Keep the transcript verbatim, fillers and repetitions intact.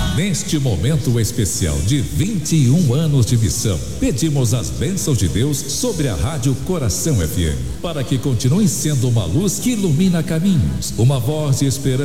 Neste momento especial de vinte e um anos de missão, pedimos as bênçãos de Deus sobre a Rádio Coração F M, para que continue sendo uma luz que ilumina caminhos, uma voz de esperança